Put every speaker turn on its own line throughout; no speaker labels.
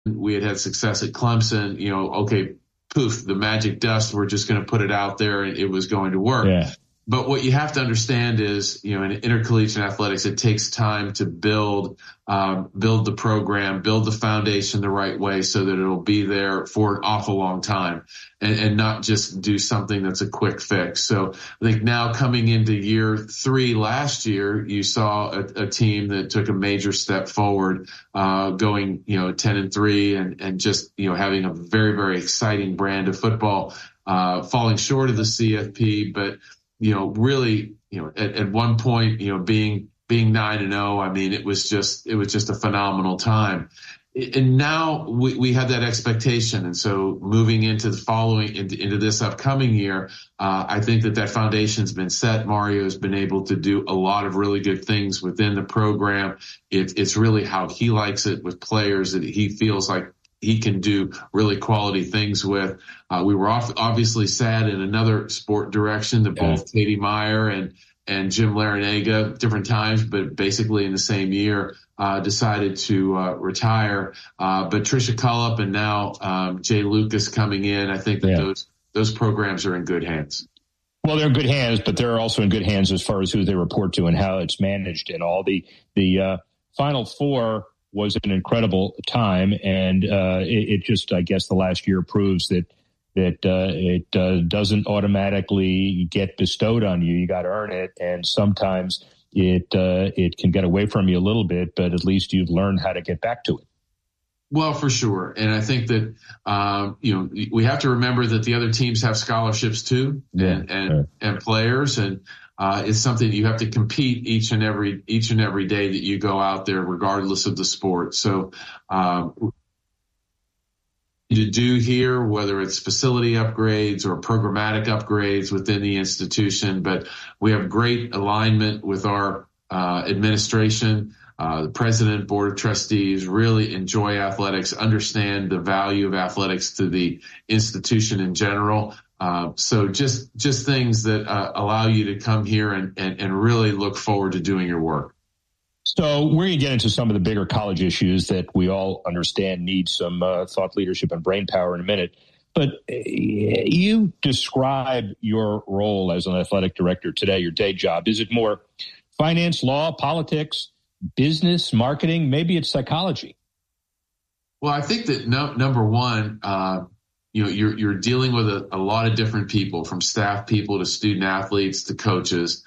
We had success at Clemson. Okay, poof, the magic dust. We're just going to put it out there, and it was going to work.
Yeah.
But what you have to understand is, in intercollegiate athletics, it takes time to build the program, build the foundation the right way so that it'll be there for an awful long time and not just do something that's a quick fix. So I think now coming into year 3 last year, you saw a team that took a major step forward, going, 10-3 and just, having a very, very exciting brand of football, falling short of the CFP, but really, at one point, being 9-0, I mean, it was just a phenomenal time. And now we have that expectation. And so moving into into this upcoming year, I think that foundation's been set. Mario has been able to do a lot of really good things within the program. It's really how he likes it with players that he feels like he can do really quality things with. We were obviously sad in another sport direction that both Katie Meyer and Jim Larinaga, different times, but basically in the same year, decided to retire. But Tricia Cullop and now Jay Lucas coming in, I think that those programs are in good hands.
Well, they're in good hands, but they're also in good hands as far as who they report to and how it's managed and all. The Final Four was an incredible time, and it just, I guess, the last year proves that it doesn't automatically get bestowed on you. You got to earn it, and sometimes it can get away from you a little bit, but at least you've learned how to get back to it.
Well, for sure, and I think that we have to remember that the other teams have scholarships too, and players, and it's something you have to compete each and every day that you go out there, regardless of the sport. So to do here, whether it's facility upgrades or programmatic upgrades within the institution, but we have great alignment with our administration. The president, board of trustees really enjoy athletics, understand the value of athletics to the institution in general. So just things that allow you to come here and really look forward to doing your work.
So we're going to get into some of the bigger college issues that we all understand need some thought leadership and brain power in a minute. But you describe your role as an athletic director today, your day job. Is it more finance, law, politics, business, marketing? Maybe it's psychology.
Well, I think that number one, you're dealing with a lot of different people, from staff people to student athletes to coaches.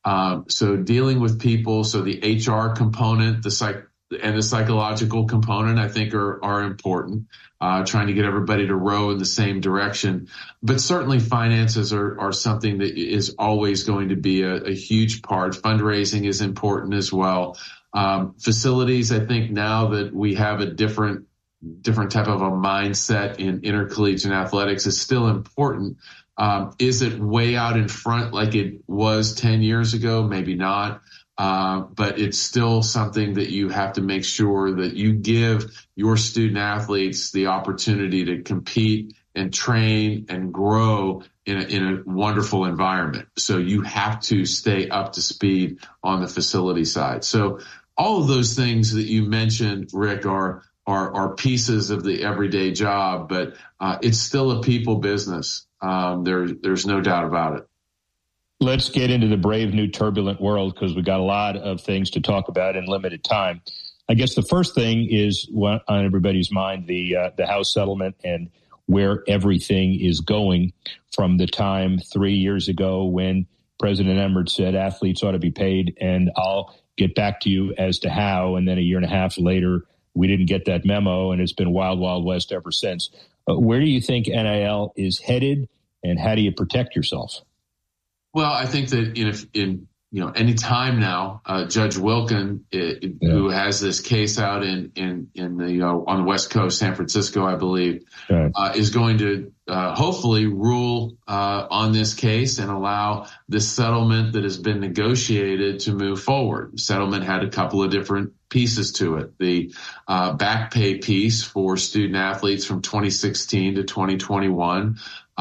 So dealing with people, so the HR component, and the psychological component, I think are important. Trying to get everybody to row in the same direction, but certainly finances are something that is always going to be a huge part. Fundraising is important as well. Facilities, I think now that we have a different type of a mindset in intercollegiate athletics, is still important. Is it way out in front like it was 10 years ago? Maybe not. But it's still something that you have to make sure that you give your student athletes the opportunity to compete and train and grow in a wonderful environment. So you have to stay up to speed on the facility side. So all of those things that you mentioned, Rick, are pieces of the everyday job, but it's still a people business. There's no doubt about it.
Let's get into the brave new turbulent world, because we've got a lot of things to talk about in limited time. I guess the first thing is on everybody's mind, the House settlement and where everything is going from the time 3 years ago when President Emmert said athletes ought to be paid, and I'll get back to you as to how. And then a year and a half later, we didn't get that memo, and it's been wild, wild west ever since. Where do you think NIL is headed, and how do you protect yourself?
Well, I think that in any time now, Judge Wilkin, who has this case out in the on the West Coast, San Francisco, I believe, is going to hopefully rule on this case and allow this settlement that has been negotiated to move forward. The settlement had a couple of different pieces to it. The back pay piece for student athletes from 2016 to 2021.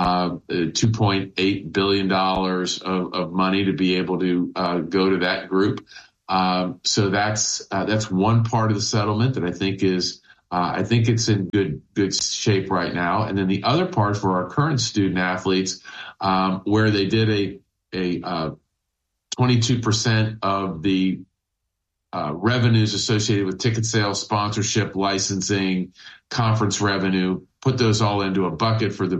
$2.8 billion of money to be able to go to that group. So that's one part of the settlement that I think is I think it's in good shape right now. And then the other part for our current student athletes, where they did a 22% of the revenues associated with ticket sales, sponsorship, licensing, conference revenue, put those all into a bucket for the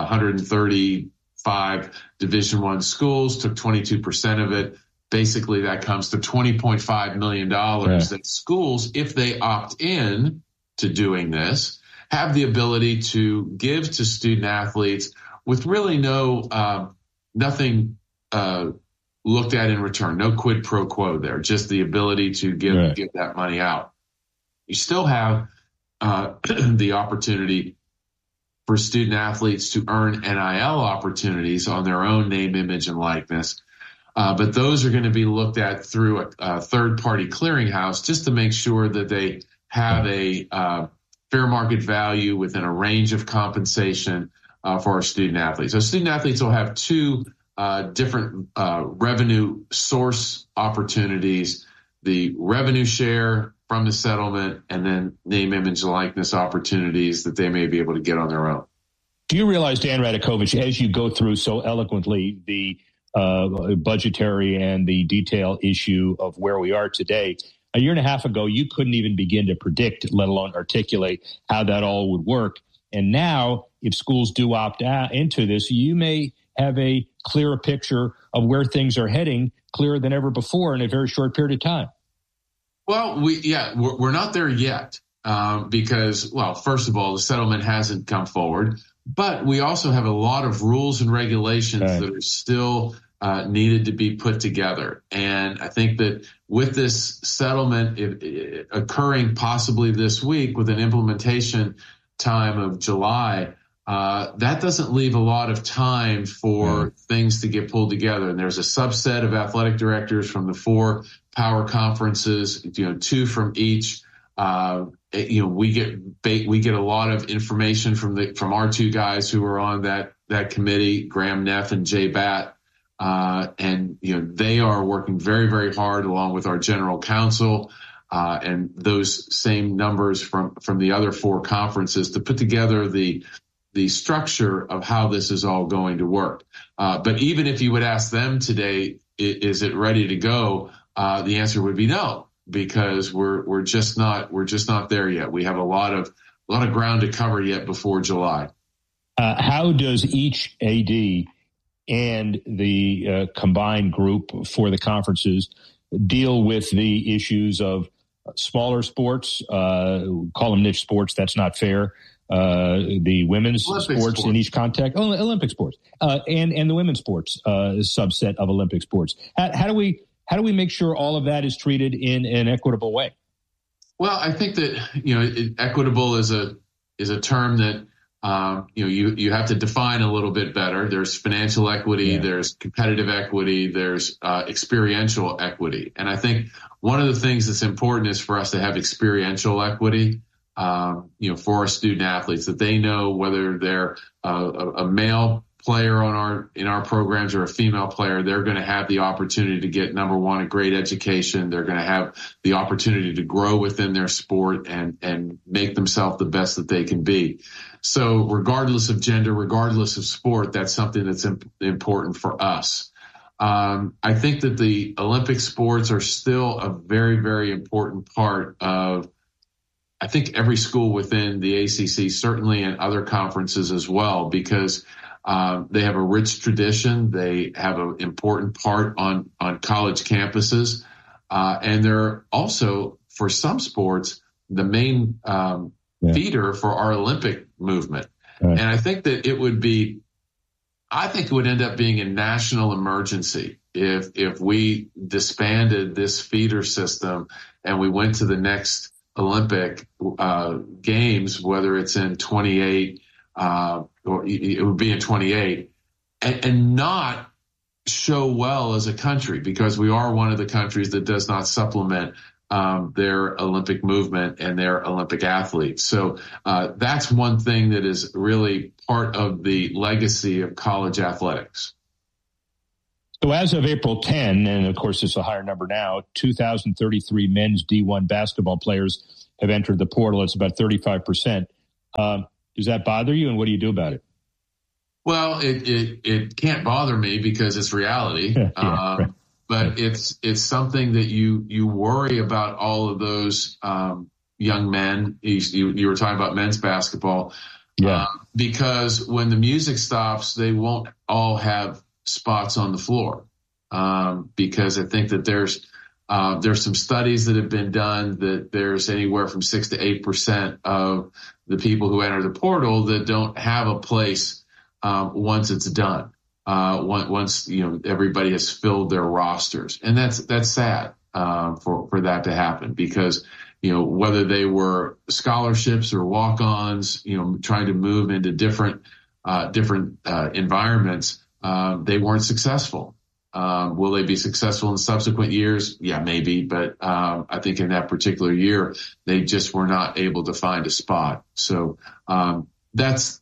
135 Division I schools, took 22% of it. Basically, that comes to $20.5 million that schools, if they opt in to doing this, have the ability to give to student athletes with really nothing looked at in return, no quid pro quo there, just the ability to give that money out. You still have the opportunity for student athletes to earn NIL opportunities on their own name, image, and likeness. But those are going to be looked at through a third-party clearinghouse just to make sure that they have a fair market value within a range of compensation for our student athletes. So student athletes will have two different revenue source opportunities, the revenue share from the settlement, and then name, image, and likeness opportunities that they may be able to get on their own.
Do you realize, Dan Radakovich, as you go through so eloquently the budgetary and the detail issue of where we are today, a year and a half ago, you couldn't even begin to predict, let alone articulate how that all would work. And now, if schools do opt out into this, you may have a clearer picture of where things are heading, clearer than ever before in a very short period of time.
Well, we're not there yet because, well, first of all, the settlement hasn't come forward, but we also have a lot of rules and regulations that are still needed to be put together. And I think that with this settlement occurring possibly this week with an implementation time of July, that doesn't leave a lot of time for things to get pulled together. And there's a subset of athletic directors from the 4 power conferences, 2 from each. We get a lot of information from our 2 guys who are on that committee, Graham Neff and Jay Batt. And they are working very, very hard along with our general counsel and those same numbers from the other 4 conferences to put together the structure of how this is all going to work. But even if you would ask them today, is it ready to go? The answer would be no, because we're just not there yet. We have a lot of ground to cover yet before July.
How does each AD and the combined group for the conferences deal with the issues of smaller sports, call them niche sports? That's not fair. The women's sports in each context, Olympic sports, and the women's sports subset of Olympic sports. How do we make sure all of that is treated in an equitable way?
Well, I think that equitable is a term that you have to define a little bit better. There's financial equity, there's competitive equity, there's experiential equity, and I think one of the things that's important is for us to have experiential equity. For our student athletes, that they know whether they're a male player in our programs or a female player, they're going to have the opportunity to get, number one, a great education. They're going to have the opportunity to grow within their sport and make themselves the best that they can be. So regardless of gender, regardless of sport, that's something that's important for us. I think that the Olympic sports are still a very, very important part of, I think, every school within the ACC, certainly in other conferences as well, because they have a rich tradition. They have an important part on college campuses. And they're also, for some sports, the main feeder for our Olympic movement. Right. And I think that it would end up being a national emergency if we disbanded this feeder system and we went to the next Olympic games, whether it's in 28 or it would be in 28, and not show well as a country, because we are one of the countries that does not supplement their Olympic movement and their Olympic athletes. So that's one thing that is really part of the legacy of college athletics.
So as of April 10, and of course it's a higher number now, 2,033 men's D1 basketball players have entered the portal. It's about 35%. Does that bother you, and what do you do about it?
Well, it can't bother me because it's reality. Right. But it's something that you worry about all of those young men. You were talking about men's basketball. Yeah. Because when the music stops, they won't all have spots on the floor. Because I think that there's some studies that have been done that there's anywhere from 6 to 8% of the people who enter the portal that don't have a place once it's done. Once everybody has filled their rosters, and that's sad for that to happen, because whether they were scholarships or walk-ons, trying to move into different environments, they weren't successful. Will they be successful in subsequent years? Yeah, maybe. But I think in that particular year, they just were not able to find a spot. So that's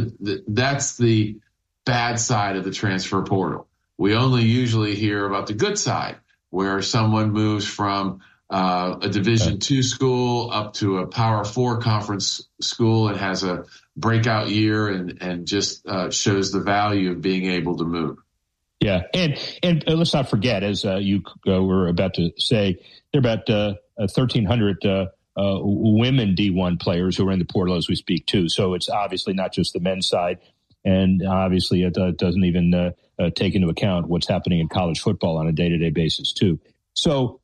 the bad side of the transfer portal. We only usually hear about the good side, where someone moves from a Division II school up to a Power 4 conference school and has a breakout year and just shows the value of being able to move.
Yeah, and let's not forget, as you were about to say, there are about 1,300 women D1 players who are in the portal as we speak, too. So it's obviously not just the men's side, and obviously it doesn't even take into account what's happening in college football on a day-to-day basis, too. So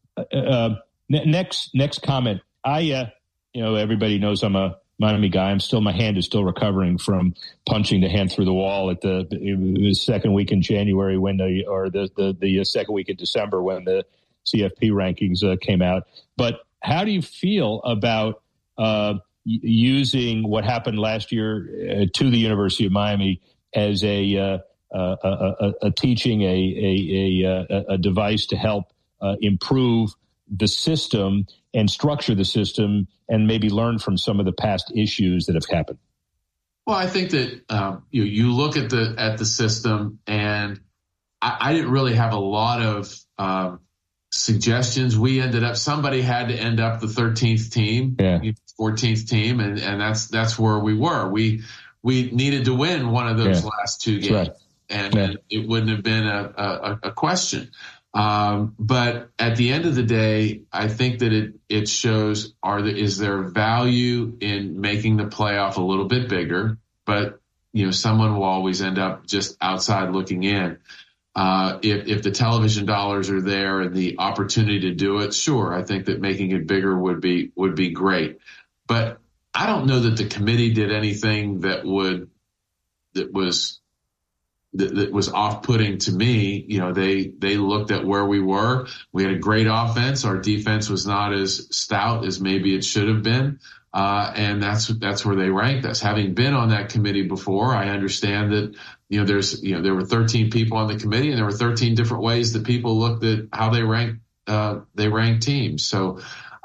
next comment. Everybody knows I'm a Miami guy. My hand is still recovering from punching the hand through the wall at the second week in January the second week in December when the CFP rankings came out. But how do you feel about using what happened last year to the University of Miami as a teaching a device to help improve the system and structure the system and maybe learn from some of the past issues that have happened?
Well, I think that you look at the system, and I didn't really have a lot of suggestions. Somebody had to end up the 13th team, 14th team, and that's where we were. We needed to win one of those last two games, right. and it wouldn't have been a question. But at the end of the day, I think that it shows is there value in making the playoff a little bit bigger, but someone will always end up just outside looking in. If the television dollars are there and the opportunity to do it, sure, I think that making it bigger would be great. But I don't know that the committee did anything that was off-putting to me. They looked at where we were. We had a great offense. Our defense was not as stout as maybe it should have been. And that's where they ranked us. Having been on that committee before, I understand that, there were 13 people on the committee, and there were 13 different ways that people looked at how they ranked teams. So,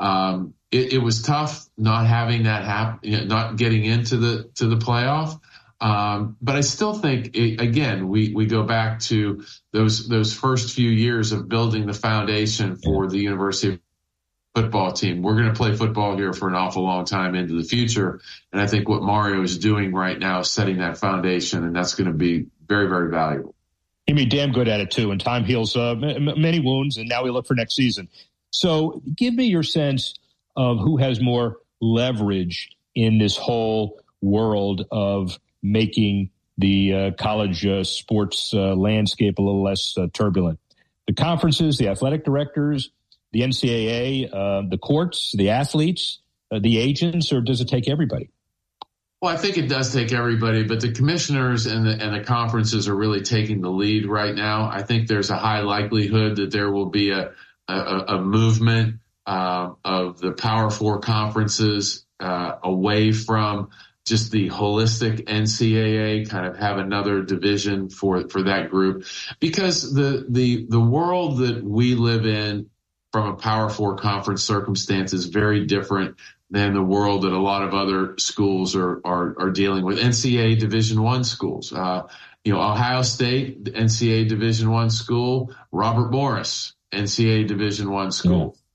it was tough not having that happen, not getting into the playoff. But I still think, we go back to those first few years of building the foundation for the University football team. We're going to play football here for an awful long time into the future. And I think what Mario is doing right now is setting that foundation, and that's going to be very, very valuable.
He'd be damn good at it, too. And time heals many wounds, and now we look for next season. So give me your sense of who has more leverage in this whole world of making the college sports landscape a little less turbulent. The conferences, the athletic directors, the NCAA, the courts, the athletes, the agents, or does it take everybody?
Well, I think it does take everybody, but the commissioners and the conferences are really taking the lead right now. I think there's a high likelihood that there will be a movement of the Power 4 conferences away from just the holistic NCAA, kind of have another division for that group, because the world that we live in from a Power 4 conference circumstance is very different than the world that a lot of other schools are dealing with. NCAA Division I schools, Ohio State, NCAA Division I school, Robert Morris, NCAA Division I school.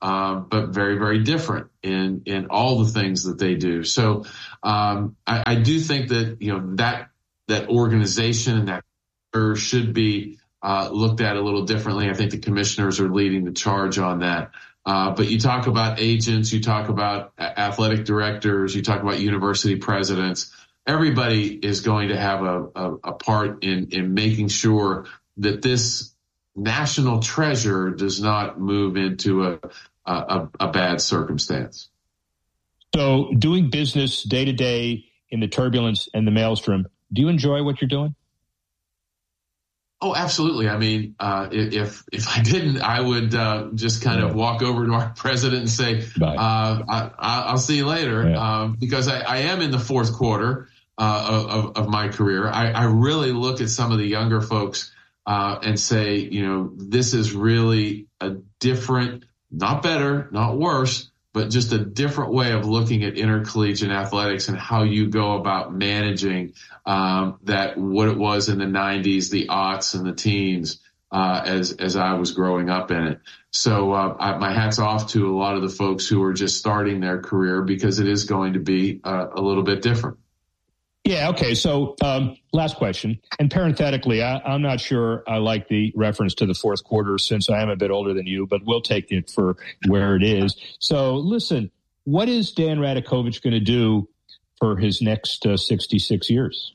but very, very different in all the things that they do. So I do think that that organization and that should be looked at a little differently. I think the commissioners are leading the charge on that. But you talk about agents, you talk about athletic directors, you talk about university presidents. Everybody is going to have a part in making sure that this national treasure does not move into a bad circumstance.
So doing business day to day in the turbulence and the maelstrom, do you enjoy what you're doing?
Oh, absolutely. I mean, if I didn't, I would just kind of walk over to our president and say, I'll see you later, because I am in the fourth quarter of my career. I really look at some of the younger folks and say, this is really a different, not better, not worse, but just a different way of looking at intercollegiate athletics and how you go about managing that, what it was in the 90s, the aughts and the teens as I was growing up in it. So my hat's off to a lot of the folks who are just starting their career, because it is going to be a little bit different.
Yeah, okay. So last question. And parenthetically, I'm not sure I like the reference to the fourth quarter, since I am a bit older than you, but we'll take it for where it is. So listen, what is Dan Radakovich going to do for his next 66 years?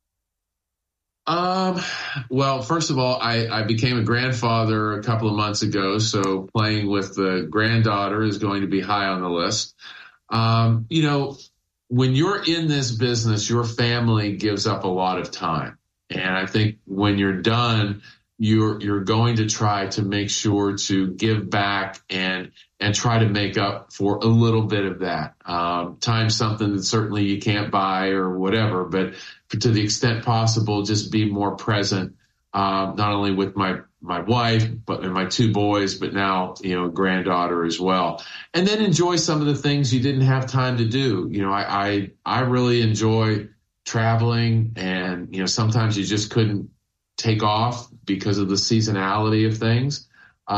Well, first of all, I became a grandfather a couple of months ago, so playing with the granddaughter is going to be high on the list. When you're in this business, your family gives up a lot of time. And I think when you're done, you're going to try to make sure to give back and try to make up for a little bit of that. Time's something that certainly you can't buy or whatever, but to the extent possible, just be more present, not only with my wife, but and my two boys, but now, granddaughter as well. And then enjoy some of the things you didn't have time to do. I really enjoy traveling, and, sometimes you just couldn't take off because of the seasonality of things.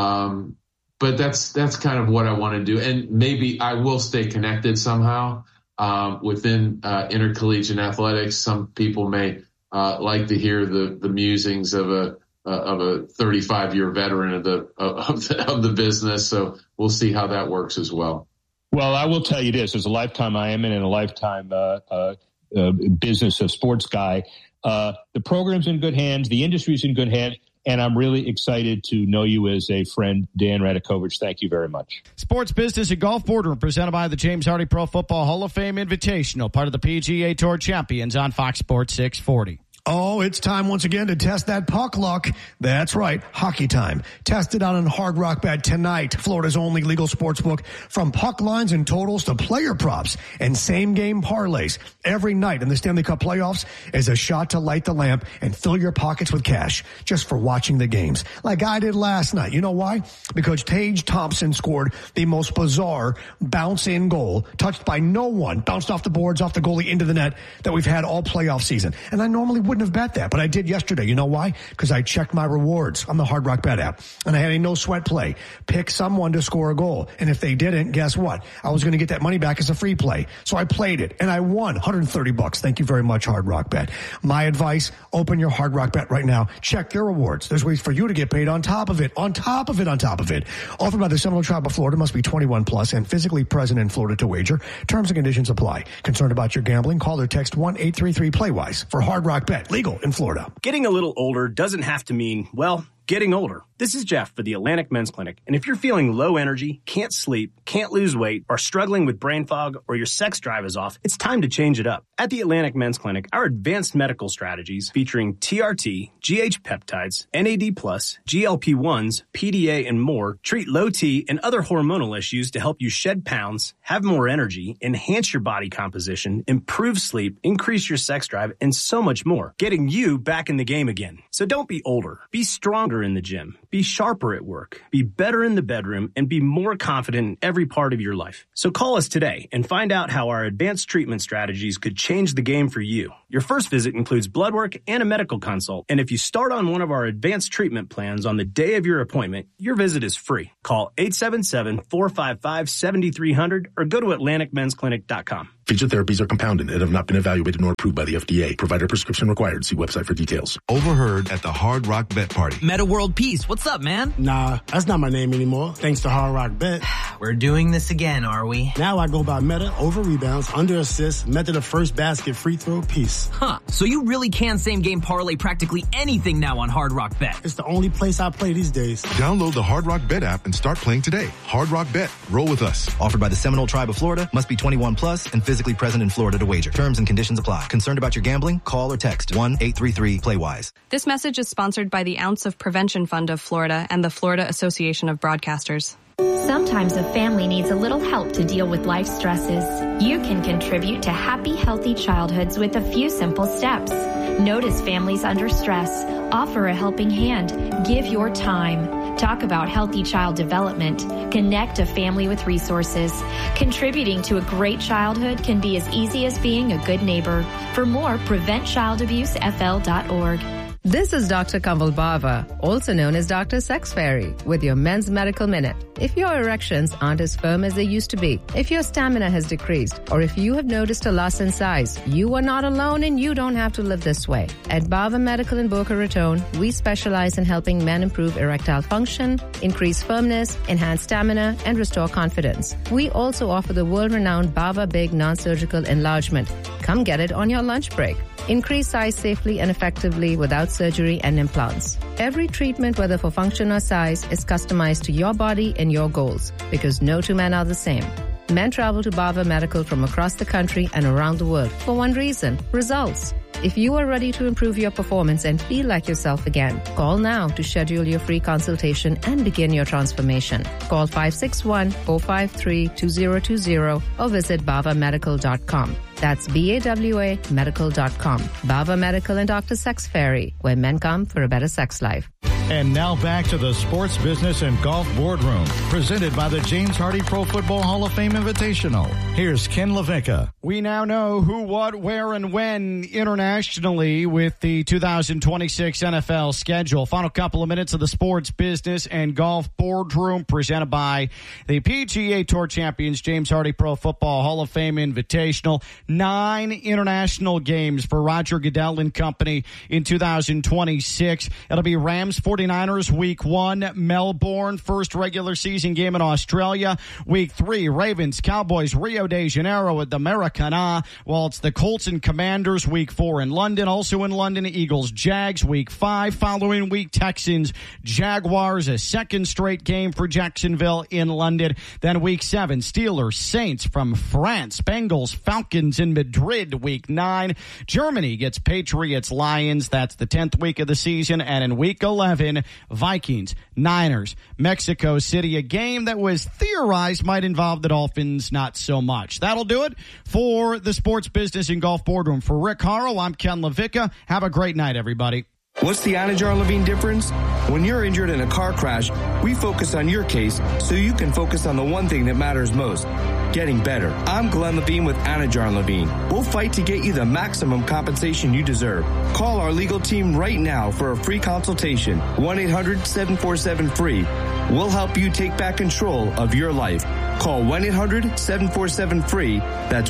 But that's kind of what I want to do. And maybe I will stay connected somehow within intercollegiate athletics. Some people may like to hear the musings of a 35-year veteran of the business. So we'll see how that works as well.
Well, I will tell you this: as a lifetime IMN and a lifetime business of sports guy, the program's in good hands, the industry's in good hands, and I'm really excited to know you as a friend, Dan Radakovich. Thank you very much.
Sports Business and Golf Boardroom, presented by the James Hardy Pro Football Hall of Fame Invitational, part of the PGA Tour Champions on Fox Sports 640.
Oh, it's time once again to test that puck luck. That's right, hockey time. Test it out on Hard Rock Bet tonight, Florida's only legal sports book. From puck lines and totals to player props and same-game parlays, every night in the Stanley Cup playoffs is a shot to light the lamp and fill your pockets with cash just for watching the games, like I did last night. You know why? Because Tage Thompson scored the most bizarre bounce-in goal, touched by no one, bounced off the boards, off the goalie, into the net, that we've had all playoff season. And I normally wouldn't have bet that, but I did yesterday. You know why? Because I checked my rewards on the Hard Rock Bet app, and I had a no sweat play. Pick someone to score a goal, and if they didn't, guess what? I was going to get that money back as a free play. So I played it, and I won $130. Thank you very much, Hard Rock Bet. My advice: open your Hard Rock Bet right now. Check your rewards. There's ways for you to get paid on top of it, on top of it, on top of it. Offered by the Seminole Tribe of Florida. Must be 21 plus and physically present in Florida to wager. Terms and conditions apply. Concerned about your gambling? Call or text 1-833-PLAY-WISE for Hard Rock Bet. Legal in Florida.
Getting a little older doesn't have to mean, well, getting older. This is Jeff for the Atlantic Men's Clinic, and if you're feeling low energy, can't sleep, can't lose weight, are struggling with brain fog, or your sex drive is off, it's time to change it up. At the Atlantic Men's Clinic, our advanced medical strategies featuring TRT, GH peptides, NAD+, GLP-1s, PDA, and more treat low T and other hormonal issues to help you shed pounds, have more energy, enhance your body composition, improve sleep, increase your sex drive, and so much more, getting you back in the game again. So don't be older. Be stronger better in the gym, be sharper at work, be better in the bedroom, and be more confident in every part of your life. So call us today and find out how our advanced treatment strategies could change the game for you. Your first visit includes blood work and a medical consult, and if you start on one of our advanced treatment plans on the day of your appointment, your visit is free. Call 877-455-7300 or go to AtlanticMen'sClinic.com.
Featured therapies are compounded and have not been evaluated nor approved by the FDA. Provider prescription required. See website for details.
Overheard at the Hard Rock Bet Party.
Meta World Peace. What's up, man?
Nah, that's not my name anymore. Thanks to Hard Rock Bet.
We're doing this again, are we?
Now I go by Meta over rebounds, under assists, method of first basket, free throw, Peace.
Huh. So you really can same game parlay practically anything now on Hard Rock Bet.
It's the only place I play these days.
Download the Hard Rock Bet app and start playing today. Hard Rock Bet. Roll with us.
Offered by the Seminole Tribe of Florida. Must be 21 plus and physically present in Florida to wager. Terms and conditions apply. Concerned about your gambling? Call or text 1-833-PLAY-WISE.
This message is sponsored by the Ounce of Prevention Fund of Florida and the Florida Association of Broadcasters.
Sometimes a family needs a little help to deal with life stresses. You can contribute to happy, healthy childhoods with a few simple steps. Notice families under stress. Offer a helping hand. Give your time. Talk about healthy child development. Connect a family with resources. Contributing to a great childhood can be as easy as being a good neighbor. For more, PreventChildAbuseFL.org.
This is Dr. Kanwal Bava, also known as Dr. Sex Fairy, with your Men's Medical Minute. If your erections aren't as firm as they used to be, if your stamina has decreased, or if you have noticed a loss in size, you are not alone and you don't have to live this way. At Bava Medical in Boca Raton, we specialize in helping men improve erectile function, increase firmness, enhance stamina, and restore confidence. We also offer the world-renowned Bava Big non-surgical enlargement. Come get it on your lunch break. Increase size safely and effectively without surgery and implants. Every treatment, whether for function or size, is customized to your body and your goals, because no two men are the same. Men travel to Bava Medical from across the country and around the world for one reason: results. If you are ready to improve your performance and feel like yourself again, call now to schedule your free consultation and begin your transformation. Call 561-453-2020 or visit bavamedical.com. That's BAWA medical.com. Bava Medical and Dr. Sex Fairy, where men come for a better sex life.
And now back to the Sports Business and Golf Boardroom, presented by the James Hardy Pro Football Hall of Fame Invitational. Here's Ken LaVicka. We now know who, what, where, and when internationally with the 2026 NFL schedule. Final couple of minutes of the Sports Business and Golf Boardroom, presented by the PGA Tour champions, James Hardy Pro Football Hall of Fame Invitational. 9 international games for Roger Goodell and company in 2026. It'll be Rams 49ers week 1, Melbourne first regular season game in Australia. Week 3, Ravens, Cowboys, Rio de Janeiro at the Maracana. While it's the Colts and Commanders week 4 in London. Also in London, Eagles, Jags week 5. Following week, Texans, Jaguars, a second straight game for Jacksonville in London. Then week 7, Steelers, Saints from France, Bengals, Falcons in Madrid week 9. Germany gets Patriots, Lions. That's the 10th week of the season. And in week 11, Vikings, Niners, Mexico City, a game that was theorized might involve the Dolphins, not so much. That'll do it for the Sports Business and Golf Boardroom. For Rick Harrow, I'm Ken LaVicka. Have a great night, everybody.
What's the Anajar Levine difference? When you're injured in a car crash, we focus on your case so you can focus on the one thing that matters most, getting better. I'm Glenn Levine with Anajar Levine. We'll fight to get you the maximum compensation you deserve. Call our legal team right now for a free consultation, 1-800-747-FREE. We'll help you take back control of your life. Call 1-800-747-FREE. That's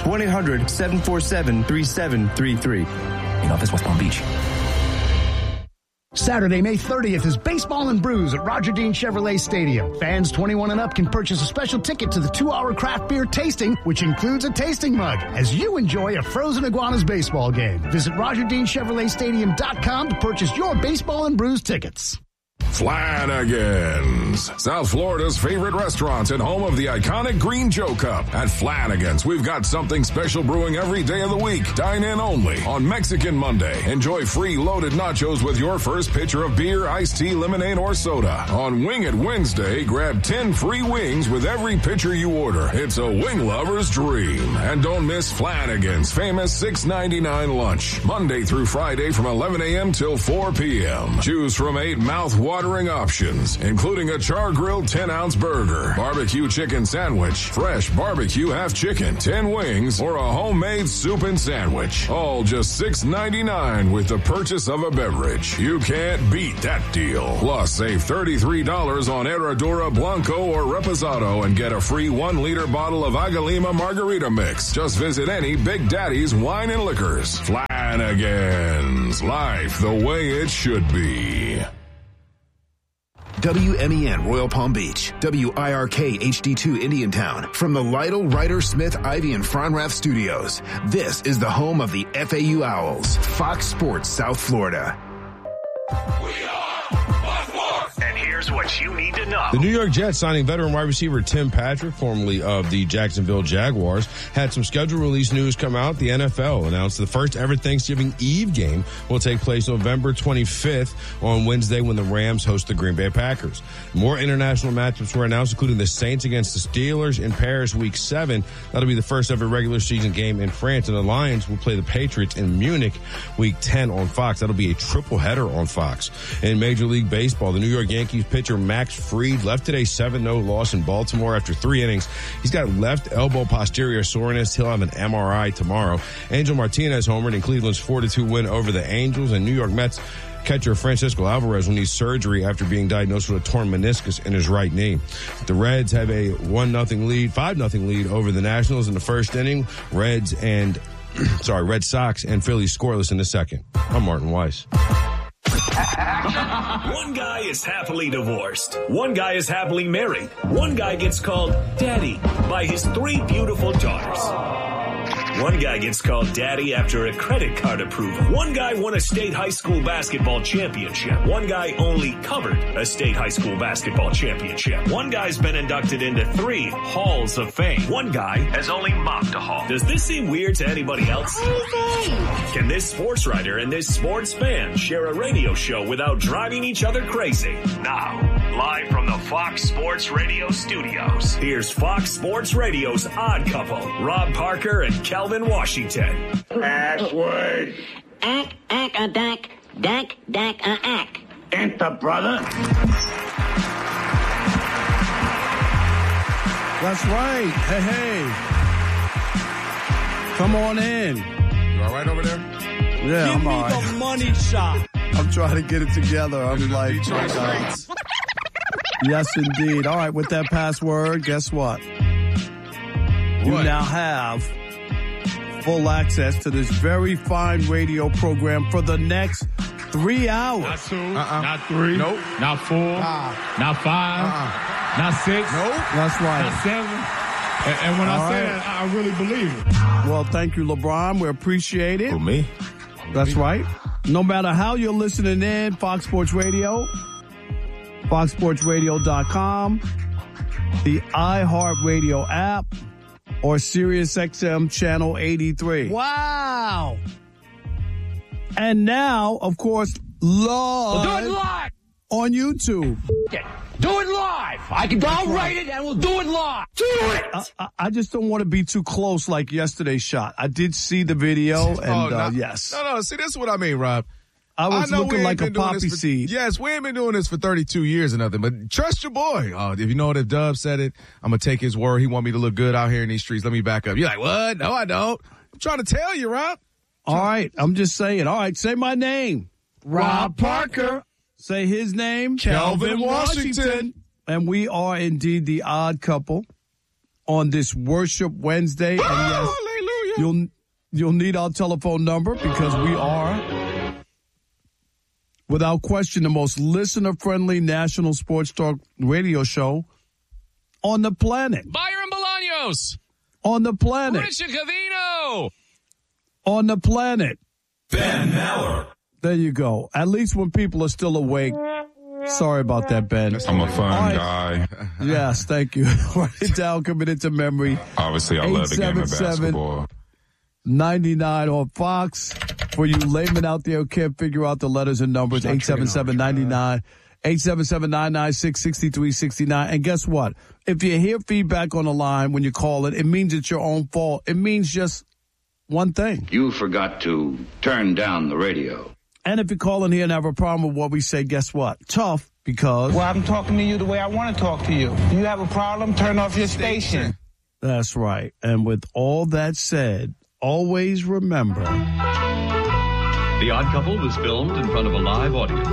1-800-747-3733.
In office, West Palm Beach.
Saturday, May 30th is Baseball and Brews at Roger Dean Chevrolet Stadium. Fans 21 and up can purchase a special ticket to the 2-hour craft beer tasting, which includes a tasting mug, as you enjoy a Frozen Iguanas baseball game. Visit RogerDeanChevroletStadium.com to purchase your Baseball and Brews tickets.
Flanagan's, South Florida's favorite restaurant and home of the iconic Green Joe Cup. At Flanagan's, we've got something special brewing every day of the week. Dine in only on Mexican Monday. Enjoy free loaded nachos with your first pitcher of beer, iced tea, lemonade, or soda. On Wing It Wednesday, grab 10 free wings with every pitcher you order. It's a wing lover's dream. And don't miss Flanagan's famous $6.99 lunch. Monday through Friday from 11 a.m. till 4 p.m. Choose from 8 mouth-watering mouth-watering options, including a char-grilled 10-ounce burger, barbecue chicken sandwich, fresh barbecue half chicken, 10 wings, or a homemade soup and sandwich. All just $6.99 with the purchase of a beverage. You can't beat that deal. Plus, save $33 on Herradura Blanco or Reposado and get a free 1-liter bottle of Agalima Margarita Mix. Just visit any Big Daddy's Wine and Liquors. Flanagan's. Life the way it should be.
WMEN Royal Palm Beach, WIRK HD2 Indiantown, from the Lytle, Ryder, Smith, Ivy, and Fronrath Studios. This is the home of the FAU Owls, Fox Sports South Florida.
And here's what you need to know.
The New York Jets signing veteran wide receiver Tim Patrick, formerly of the Jacksonville Jaguars, had some schedule release news come out. The NFL announced the first ever Thanksgiving Eve game will take place November 25th on Wednesday when the Rams host the Green Bay Packers. More international matchups were announced, including the Saints against the Steelers in Paris Week 7. That'll be the first ever regular season game in France. And the Lions will play the Patriots in Munich Week 10 on Fox. That'll be a triple header on Fox. In Major League Baseball, the New York Yankees pitcher Max Fried left today's 7-0 loss in Baltimore after 3 innings. He's got left elbow posterior soreness. He'll have an MRI tomorrow. Angel Martinez homered in Cleveland's 4-2 win over the Angels, and New York Mets catcher Francisco Alvarez will need surgery after being diagnosed with a torn meniscus in his right knee. The Reds have a 5-0 lead over the Nationals in the first inning. Red Sox and Phillies scoreless in the second. I'm Martin Weiss.
One guy is happily divorced. One guy is happily married. One guy gets called daddy by his 3 beautiful daughters. One guy gets called daddy after a credit card approval. One guy won a state high school basketball championship. One guy only covered a state high school basketball championship. One guy's been inducted into 3 halls of fame. One guy has only mopped a hall. Does this seem weird to anybody else? Can this sports writer and this sports fan share a radio show without driving each other crazy? Now, live from the Fox Sports Radio studios, here's Fox Sports Radio's Odd Couple, Rob Parker and Kelvin Washington.
Password.
Ack, a dack, a ack.
Enter, brother.
That's right. Hey. Come on in.
You all right over there?
Yeah,
Give
I'm
me
all right.
the money shot.
I'm trying to get it together. I'm like, yes, indeed. All right, with that password, guess what? You now have full access to this very fine radio program for the next 3 hours.
Not 2, not 3,
nope,
not 4, not 5, not 6,
nope. That's right.
Not 7. And when I say that, I really believe it.
Well, thank you, LeBron. We appreciate it.
For me?
That's right. No matter how you're listening in, Fox Sports Radio, foxsportsradio.com, the iHeartRadio app, or SiriusXM Channel 83.
Wow.
And now, of course, live.
We'll do it live.
On YouTube.
Do it live. I'll write it and we'll do it live. Do it.
I just don't want to be too close like yesterday's shot. I did see the video and yes.
No. See, this is what I mean, Rob.
I was looking like a poppy seed.
Yes, we ain't been doing this for 32 years or nothing, but trust your boy. If you know what, if Dub said it, I'm going to take his word. He want me to look good out here in these streets. Let me back up. You're like, what? No, I don't. I'm trying to tell you, Rob.
All right. I'm just saying. All right. Say my name.
Rob Parker.
Say his name.
Kelvin Washington.
And we are indeed the odd couple on this Worship Wednesday. And yes,
hallelujah.
You'll need our telephone number because we are, without question, the most listener-friendly national sports talk radio show on the planet.
Byron Bolaños.
On the planet.
Richard Covino.
On the planet.
Ben Maller.
There you go. At least when people are still awake. Sorry about that, Ben.
I'm a fun guy.
Yes, thank you. Write it down, commit it to memory.
Obviously, I love the game of basketball.
99 on Fox. For you laymen out there who can't figure out the letters and numbers, 877-99. 877-996-6369. And guess what? If you hear feedback on the line when you call it means it's your own fault. It means just one thing.
You forgot to turn down the radio.
And if you call in here and have a problem with what we say, guess what? Tough,
Because?
Well, I'm talking to you the way I want to talk to you. You have a problem? Turn off your station.
That's right. And with all that said, always remember.
The Odd Couple was filmed in front of a live audience.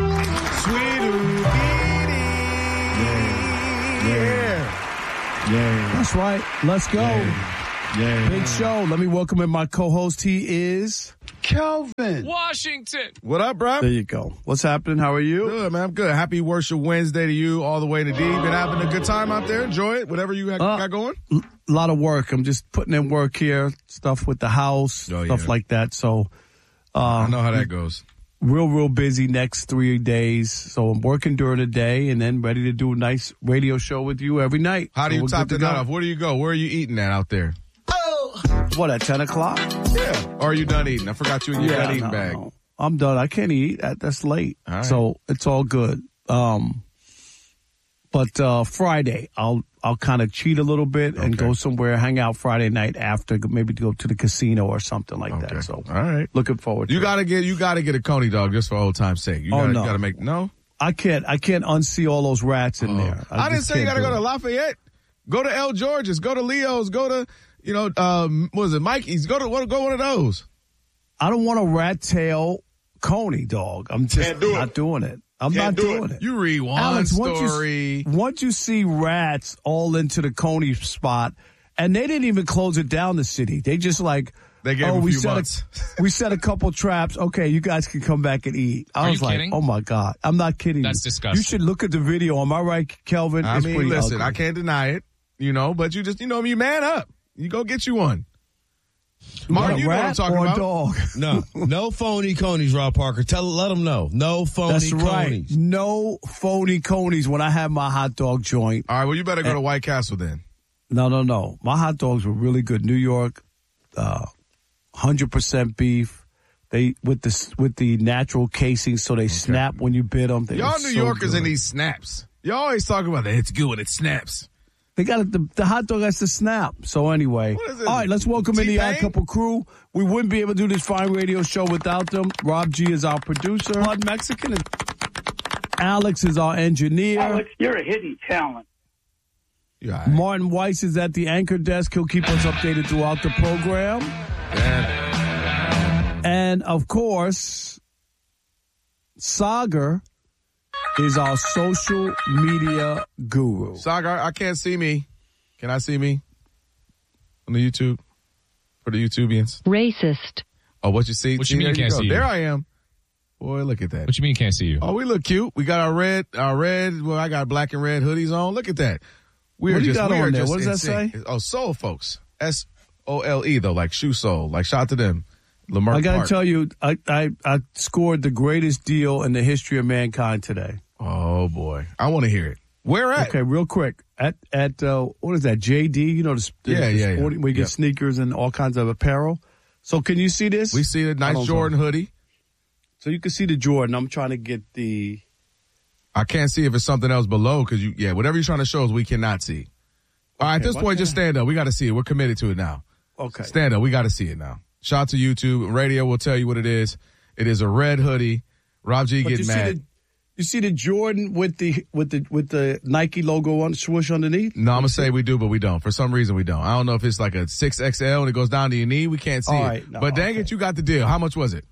Yeah. That's right. Let's go. Yeah. Big show. Let me welcome in my co-host. He is
Kelvin
Washington. What up, bro?
There you go. What's happening? How are you?
Good, man. I'm good. Happy Worship Wednesday to you all the way to D. Been having a good time out there? Enjoy it? Whatever you got going?
A lot of work. I'm just putting in work here. Stuff with the house. Stuff like that. So
I know how that goes.
Real busy next 3 days. So I'm working during the day and then ready to do a nice radio show with you every night.
How do you top the night off? Where do you go? Where are you eating at out there?
What, at 10 o'clock?
Yeah. Or are you done eating? I forgot you in your done eating bag.
No. I'm done. I can't eat. That's late.
All right.
So it's all good. But Friday, I'll kind of cheat a little bit and go somewhere, hang out Friday night after, maybe go to the casino or something like that. So,
all right,
looking forward to
it. You gotta get a Coney dog just for old time's sake. You gotta make
I can't unsee all those rats in there.
I didn't say you gotta go to Lafayette. Go to El George's. Go to Leo's. Go to what is it, Mikey's? Go one of those.
I don't want a rat tail Coney dog. I'm just not doing it. I'm not doing it.
You read one
Alex,
story.
Once you see rats all into the Coney spot, and they didn't even close it down the city. They just they
gave a few months.
We set a couple traps. Okay, you guys can come back and eat. I was like,
kidding?
oh my God. I'm not kidding.
That's disgusting.
You should look at the video. Am I right, Kelvin?
I mean, listen,
ugly.
I can't deny it, but you just, you man up. You go get you one. Martin, you know what I'm talking about.
Dog?
No phony Conies, Rob Parker. Let them know. No phony
That's right.
Conies.
No phony Conies when I have my hot dog joint.
All right, well, you better go to White Castle then.
No. My hot dogs were really good. New York, 100% beef. They with the natural casing, so they snap when you bit them.
Y'all New Yorkers in these snaps. You always talk about that. It's good when it snaps.
They got the hot dog has to snap. So anyway, all right, let's welcome in the Odd Couple crew. We wouldn't be able to do this fine radio show without them. Rob G is our producer. Blood Mexican. Alex is our engineer.
Alex, you're a hidden talent.
Yeah.
Martin Weiss is at the anchor desk. He'll keep us updated throughout the program.
Yeah.
And of course, Sagar is our social media guru.
Sagar, I can't see me. Can I see me on the YouTube? For the YouTubians?
Racist.
Oh, what you see?
What you mean you can't see you?
There I am. Boy, look at that.
What you mean you can't see you?
Oh, we look cute. We got our red, well, I got black and red hoodies on. Look at that.
What do you got on there? What does that say?
Oh, Soul Folks. SOLE, though, like shoe sole. Like, shout out to them. Lamar
I got to
Park.
tell you, I scored the greatest deal in the history of mankind today.
Oh, boy. I want to hear it. Where at?
Okay, real quick. At what is that, JD? You know, the sporting, where you get sneakers and all kinds of apparel. So can you see this?
We see the nice Jordan hoodie.
So you can see the Jordan. I'm trying to get the...
I can't see if it's something else below because whatever you're trying to show us, we cannot see. All right, at this point, just stand up. We got to see it. We're committed to it now.
Okay.
Stand up. We got to see it now. Shout out to YouTube. Radio will tell you what it is. It is a red hoodie. Rob G getting mad.
You see the Jordan with the Nike logo on swoosh underneath?
No, I'm gonna say we do, but we don't. For some reason, we don't. I don't know if it's like a 6XL and it goes down to your knee. We can't see it. No, but dang it, you got the deal. How much was it?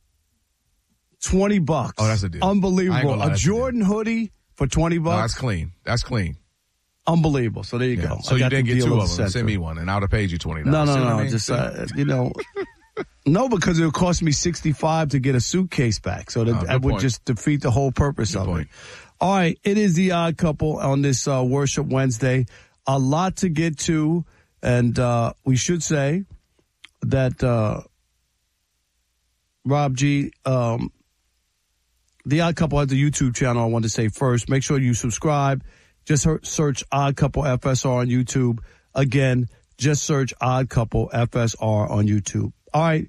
$20.
Oh, that's a deal.
Unbelievable. A Jordan hoodie for $20.
No, that's clean. That's clean.
Unbelievable. So there you go.
So you didn't get two of them. Send me one, and I would have paid you $20.
No. Just no, because it would cost me $65 to get a suitcase back. So that would just defeat the whole purpose of it. All right, it is the Odd Couple on this Worship Wednesday. A lot to get to, and we should say that Rob G. The Odd Couple has a YouTube channel. I want to say first, make sure you subscribe. Just search Odd Couple FSR on YouTube. Again, just search Odd Couple FSR on YouTube. All right,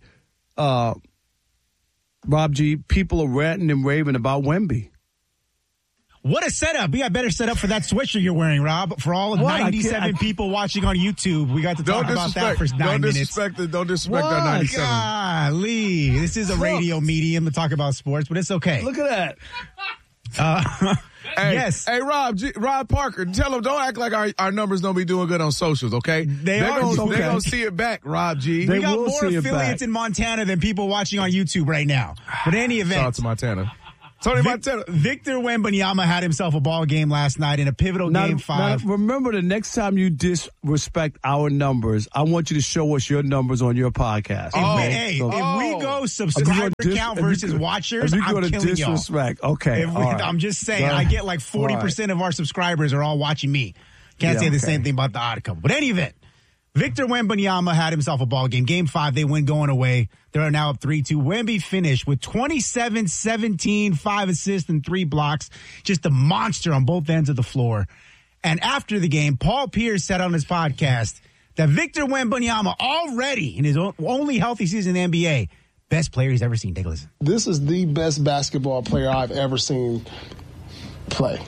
Rob G, people are ranting and raving about Wemby.
What a setup. We got better setup for that sweatshirt you're wearing, Rob. For all of 97 people watching on YouTube, we got to talk about that for 9 minutes.
Don't disrespect our 97.
Golly. This is a radio medium to talk about sports, but it's okay.
Look at that.
Yes.
Hey, Rob Parker, tell them don't act like our numbers don't be doing good on socials, okay? They're going to see it back, Rob G.
We got more affiliates in Montana than people watching on YouTube right now. But in any event.
Shout out to Montana. Tony Montana.
Victor Wembanyama had himself a ball game last night in a pivotal game 5.
Now, remember, the next time you disrespect our numbers, I want you to show us your numbers on your podcast.
If we go subscriber count versus watchers, I'm killing
disrespect.
y'all.
Okay.
I'm just saying, I get like 40% of our subscribers are all watching me. Can't say the same thing about the Odd Couple. But in any event, Victor Wembanyama had himself a ball game. Game 5, they win going away. They're now up 3-2. Wemby finished with 27, 17, 5 assists, and 3 blocks. Just a monster on both ends of the floor. And after the game, Paul Pierce said on his podcast that Victor Wembanyama, already in his only healthy season in the NBA, best player he's ever seen. Take a listen.
This is the best basketball player I've ever seen play.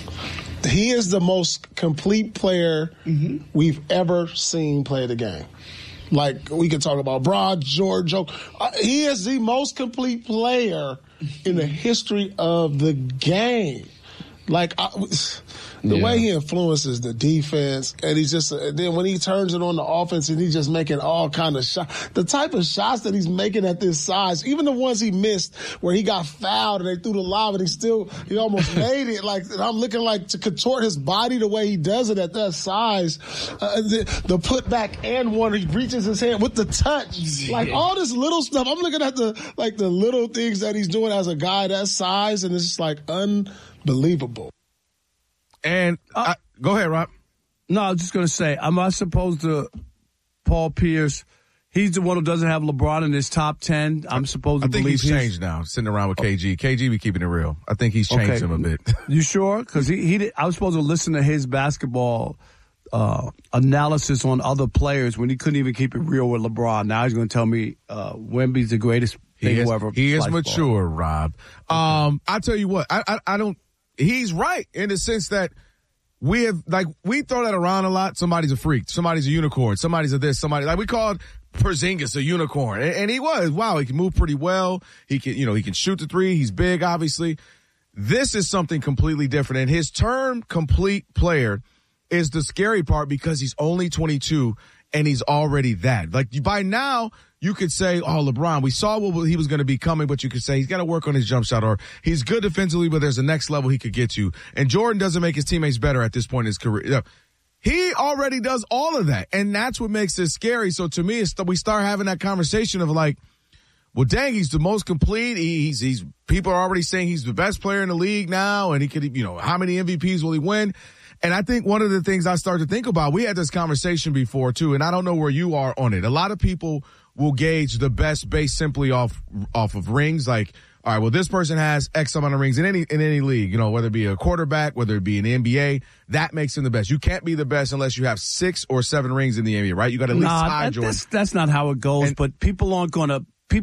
He is the most complete player we've ever seen play the game. Like, we can talk about Broad, George. He is the most complete player in the history of the game. Like, the way he influences the defense, and he's just, then when he turns it on the offense and he's just making all kind of shots, the type of shots that he's making at this size, even the ones he missed where he got fouled and they threw the lob and he almost made it. Like, I'm looking like to contort his body the way he does it at that size. The putback and one, he reaches his hand with the touch. Like, all this little stuff. I'm looking at the little things that he's doing as a guy that size, and it's just like unbelievable.
And go ahead, Rob.
No, I was just going to say, am I supposed to, Paul Pierce, he's the one who doesn't have LeBron in his top 10. I'm supposed to believe
he's changed now, sitting around with KG. KG be keeping it real. I think he's changed him a bit.
You sure? Because I was supposed to listen to his basketball analysis on other players when he couldn't even keep it real with LeBron. Now he's going to tell me Wemby's the greatest thing ever.
He is mature, Rob. I'll tell you what, I don't. He's right in the sense that we throw that around a lot. Somebody's a freak. Somebody's a unicorn. Somebody's a this. We called Porzingis a unicorn. And he was. Wow, he can move pretty well. He can shoot the three. He's big, obviously. This is something completely different. And his term complete player is the scary part because he's only 22 and he's already that. Like, by now, you could say, oh, LeBron, we saw what he was going to be coming, but you could say he's got to work on his jump shot, or he's good defensively, but there's a next level he could get to. And Jordan doesn't make his teammates better at this point in his career. He already does all of that, and that's what makes it scary. So to me, we start having that conversation of like, well, dang, he's the most complete. He's people are already saying he's the best player in the league now, and he could, how many MVPs will he win? And I think one of the things I start to think about, we had this conversation before too, and I don't know where you are on it. A lot of people will gauge the best based simply off of rings. Like, all right, well, this person has X amount of rings in any league, whether it be a quarterback, whether it be an NBA, that makes him the best. You can't be the best unless you have 6 or 7 rings in the NBA, right? You got to at least tie Jordan.
That's not how it goes. But people aren't gonna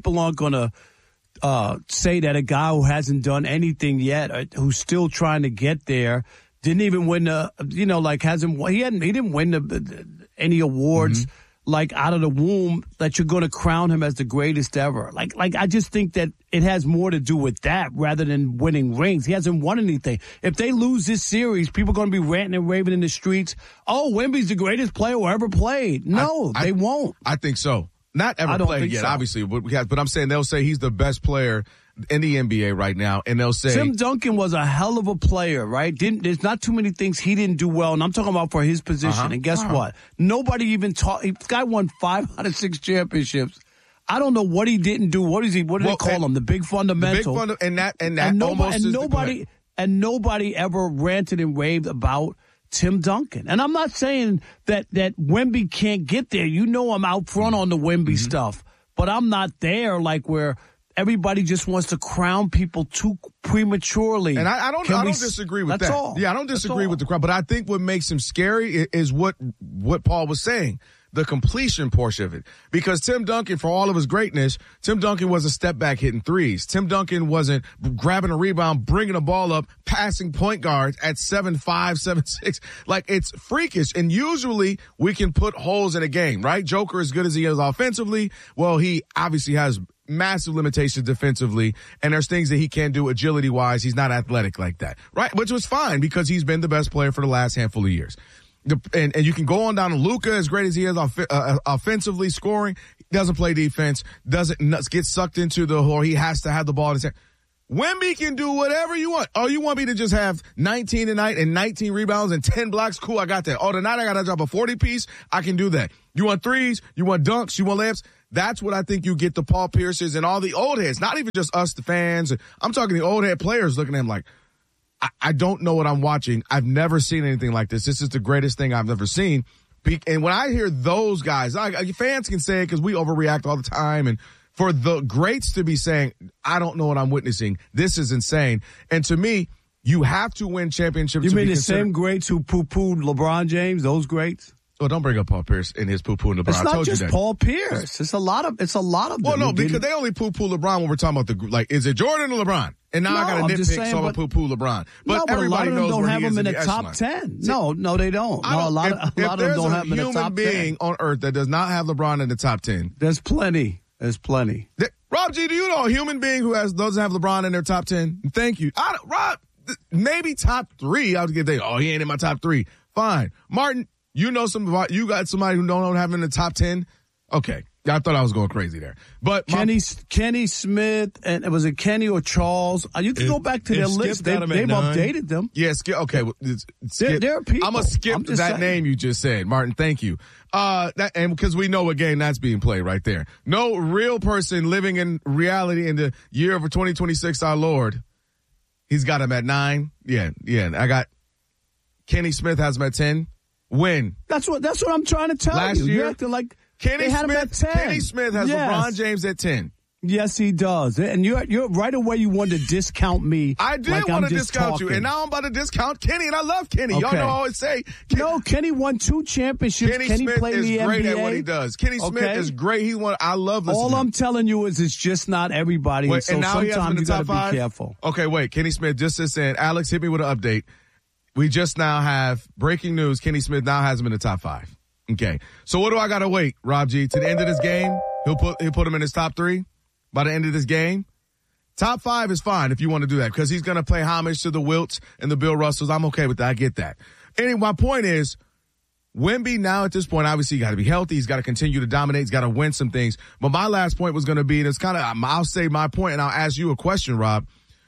say that a guy who hasn't done anything yet, who's still trying to get there, didn't even win he didn't win any awards. Mm-hmm. Like out of the womb, that you're going to crown him as the greatest ever. Like I just think that it has more to do with that rather than winning rings. He hasn't won anything. If they lose this series, people are going to be ranting and raving in the streets. Oh, Wemby's the greatest player who ever played. No, they won't.
I think so. Not ever played yet, obviously, but I'm saying they'll say he's the best player in the NBA right now, and they'll say
Tim Duncan was a hell of a player, right? There's not too many things he didn't do well, and I'm talking about for his position. And guess what? Nobody even talked. This guy won 5 out of 6 championships. I don't know what he didn't do. What do they call him? The big fundamental. And nobody ever ranted and raved about Tim Duncan. And I'm not saying that Wemby can't get there. I'm out front on the Wemby stuff, but I'm not there like where everybody just wants to crown people too prematurely.
And I don't disagree with that.
All.
Yeah, I don't disagree with the crown, but I think what makes him scary is what Paul was saying. The completion portion of it. Because Tim Duncan, for all of his greatness, Tim Duncan was a step back hitting threes. Tim Duncan wasn't grabbing a rebound, bringing a ball up, passing point guards at 7'5", 7'6". Like, it's freakish. And usually we can put holes in a game, right? Joker, as good as he is offensively, well, he obviously has massive limitations defensively, and there's things that he can do agility-wise. He's not athletic like that, right? Which was fine because he's been the best player for the last handful of years. And you can go on down to Luka, as great as he is offensively scoring. He doesn't play defense, doesn't get sucked into the whole, he has to have the ball in his hand. Wemby can do whatever you want. Oh, you want me to just have 19 tonight and 19 rebounds and 10 blocks? Cool, I got that. Oh, tonight I got to drop a 40-piece? I can do that. You want threes? You want dunks? You want layups? That's what I think you get the Paul Pierces and all the old heads, not even just us, the fans. I'm talking the old head players looking at him like, I don't know what I'm watching. I've never seen anything like this. This is the greatest thing I've ever seen. And when I hear those guys, fans can say it because we overreact all the time, and for the greats to be saying, I don't know what I'm witnessing, this is insane. And to me, you have to win championships.
You mean the same greats who poo-pooed LeBron James, those greats?
Well, don't bring up Paul Pierce and his poo-poo and LeBron.
It's not
I told
just
you that.
Paul Pierce. It's a lot of them.
Well, no, because they only poo-poo LeBron when we're talking about is it Jordan or LeBron? And now I got to nitpick, so I'm going to poo-poo LeBron. But everybody
a lot of them
knows
don't
where
have
he is
him in the
echelon.
top 10. No, they don't. No, a lot of them don't have him in the top 10.
If there's a human being on earth that does not have LeBron in the top 10.
There's plenty.
Rob G, do you know a human being who doesn't have LeBron in their top 10? Thank you. Rob, maybe top 3. I would give he ain't in my top 3. Fine. Martin, you got somebody who don't have him in the top 10? Okay. I thought I was going crazy there. But
Kenny Smith, and was it Kenny or Charles? You can go back to their list. They've updated them.
Yeah, okay.
There are people.
I'm going to skip that name you just said, Martin. Thank you. And because we know what game that's being played right there. No real person living in reality in the year of 2026, our Lord. He's got him at 9. Yeah. I got Kenny Smith has him at 10. When?
That's what I'm trying to tell you.
Last year,
you're acting like
Kenny
they had him at 10.
Kenny Smith has LeBron James at 10.
Yes, he does. And you're right away. You wanted to discount me.
I did want to discount you, and now I'm about to discount Kenny, and I love Kenny.
Okay.
Y'all know I always say.
Kenny won 2 championships.
Kenny Smith
played
is
in the
great
NBA.
at what he does. Kenny Smith is great. I love listening.
All I'm telling you is it's just not everybody.
Wait,
so
and now
sometimes you got to be
5?
careful.
Okay, wait. Kenny Smith just saying, Alex, hit me with an update. We just now have breaking news. Kenny Smith now has him in the top 5. Okay. So what do I got to wait, Rob G? To the end of this game, he'll put him in his top 3 by the end of this game. Top 5 is fine if you want to do that because he's going to pay homage to the Wilts and the Bill Russells. I'm okay with that. I get that. Anyway, my point is, Wemby now at this point, obviously, got to be healthy. He's got to continue to dominate. He's got to win some things. But my last point was going to be, and it's kind of, I'll say my point and I'll ask you a question, Rob.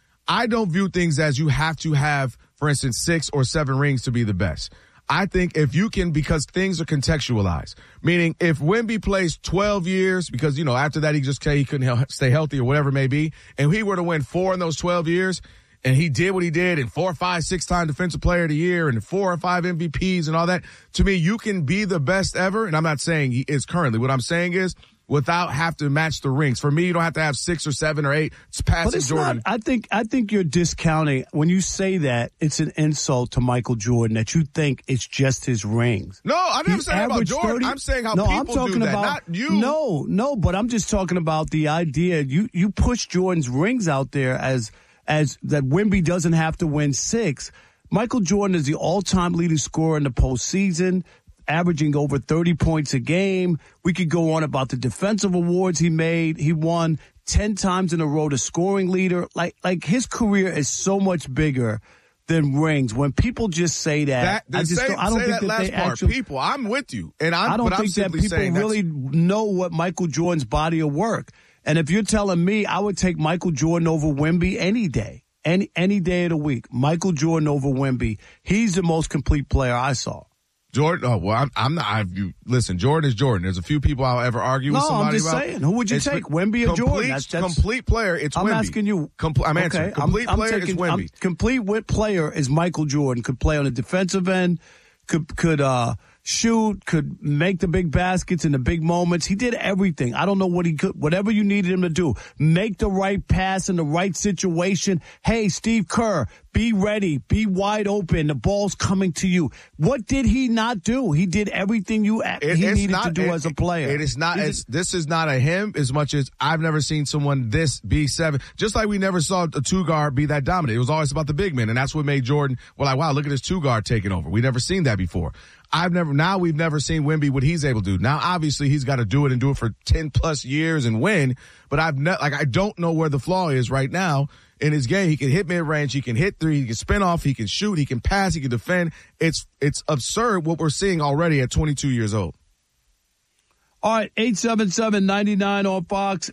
I don't view things as you have to have, for instance, 6 or 7 rings to be the best. I think if you can, because things are contextualized, meaning if Wemby plays 12 years, because, after that he couldn't stay healthy or whatever it may be, and he were to win 4 in those 12 years, and he did what he did, and 4, 5, 6-time Defensive Player of the Year, and 4 or 5 MVPs and all that, to me, you can be the best ever, and I'm not saying he is currently. What I'm saying is, without have to match the rings. For me, you don't have to have 6 or 7 or 8. It's passing Jordan.
I think you're discounting when you say that. It's an insult to Michael Jordan that you think it's just his rings.
No, I'm never saying about Jordan. I'm saying how people do that, not you.
No, but I'm just talking about the idea. You push Jordan's rings out there as that Wemby doesn't have to win 6. Michael Jordan is the all-time leading scorer in the postseason, averaging over 30 points a game. We could go on about the defensive awards he made. He won 10 times in a row the scoring leader. Like his career is so much bigger than rings. When people just say that, I don't think that they actually.
People, I'm with you, and
I don't think that people really know what Michael Jordan's body of work. And if you're telling me, I would take Michael Jordan over Wemby any day, any day of the week. Michael Jordan over Wemby. He's the most complete player I saw.
Jordan, I'm not. Listen, Jordan is Jordan. There's a few people I'll ever argue with somebody about.
I'm just saying. Who would you take, Wemby or Jordan?
That's complete player, it's Wemby.
I'm asking you.
I'm answering.
Okay,
complete player is Wemby.
Complete player is Michael Jordan. Could play on the defensive end. Could shoot, could make the big baskets in the big moments. He did everything. I don't know what he could, whatever you needed him to do. Make the right pass in the right situation. Hey, Steve Kerr, be ready, be wide open. The ball's coming to you. What did he not do? He did everything he needed to do as a player.
This is not a him as much as I've never seen someone this be 7. Just like we never saw a 2-guard be that dominant. It was always about the big men, and that's what made Jordan, wow, look at this 2-guard taking over. We never seen that before. we've never seen Wemby what he's able to do. Now, obviously, he's got to do it and do it for 10 plus years and win. But I don't know where the flaw is right now in his game. He can hit mid range, he can hit three, he can spin off, he can shoot, he can pass, he can defend. It's absurd what we're seeing already at 22 years old.
All right, 877-99 on Fox,